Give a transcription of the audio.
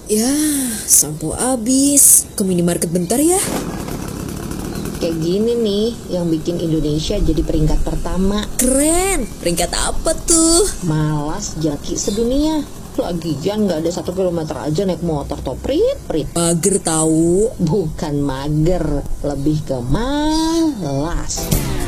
Ya, sampo habis. Ke minimarket bentar ya. Kayak gini nih yang bikin Indonesia jadi peringkat pertama. Keren. Peringkat apa tuh? Malas jaki sedunia. Lagian gak ada 1 kilometer aja naik motor toh prit. Mager tahu. Bukan mager, lebih ke malas.